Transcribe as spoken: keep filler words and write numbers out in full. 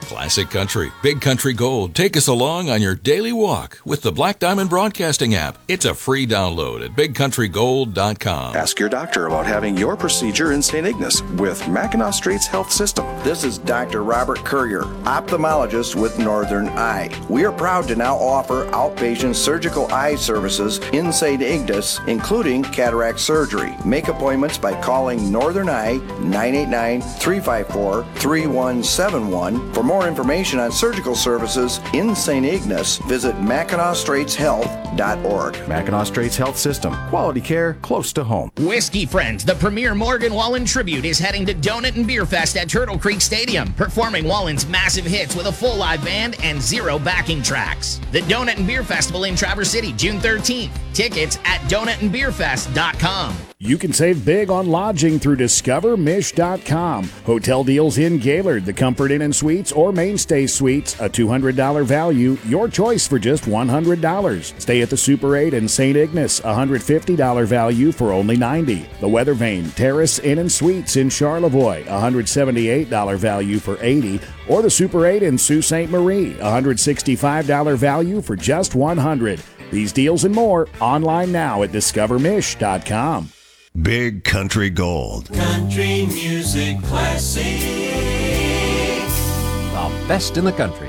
Classic Country, Big Country Gold. Take us along on your daily walk with the Black Diamond Broadcasting app. It's a free download at big country gold dot com. Ask your doctor about having your procedure in Saint Ignace with Mackinac Straits Health System. This is Doctor Robert Courier, ophthalmologist with Northern Eye. We are proud to now offer outpatient surgical eye services in Saint Ignace, including cataract surgery. Make appointments by calling Northern Eye nine eight nine, three five four, three one seven one. For more information on surgical services in Saint Ignace, visit mackinac straits health dot org. Mackinac Straits Health System. Quality care close to home. Whiskey Friends, the premier Morgan Wallen tribute, is heading to Donut and Beer Fest at Turtle Creek Stadium, performing Wallen's massive hits with a full live band and zero backing tracks. The Donut and Beer Festival in Traverse City, June thirteenth. Tickets at donut and beer fest dot com. You can save big on lodging through discover mish dot com. Hotel deals in Gaylord, the Comfort Inn and Suites, or Mainstay Suites, a two hundred dollars value, your choice for just one hundred dollars. Stay at the Super eight in Saint Ignace, a one hundred fifty dollars value for only ninety dollars. The Weather Vane Terrace Inn and Suites in Charlevoix, a one hundred seventy-eight dollars value for eighty dollars. Or the Super eight in Sault Ste. Marie, a one hundred sixty-five dollars value for just one hundred dollars. These deals and more online now at discover mish dot com. Big Country Gold. Country music classic. The best in the country.